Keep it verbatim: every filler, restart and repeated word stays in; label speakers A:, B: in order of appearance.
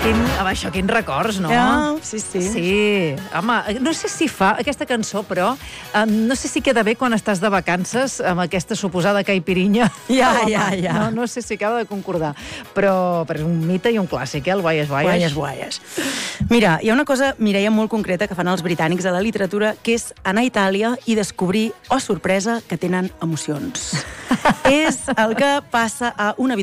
A: Quin, home, això, quins records, no?
B: Ja, sí, sí.
A: Sí. Home, no sé si fa aquesta cançó, però um, no sé si queda bé quan estàs de vacances amb aquesta suposada caipirinha.
B: Ja,
A: Home,
B: ja, ja.
A: No, no sé si acaba de concordar. Però, però és un mite i un clàssic, eh, el Guaies Guaies.
B: Guaies, guaies. Mira, hi ha una cosa, Mireia, molt concreta que fan els britànics a la literatura, que és anar a Itàlia i descobrir, oh sorpresa, que tenen emocions. És el que passa a una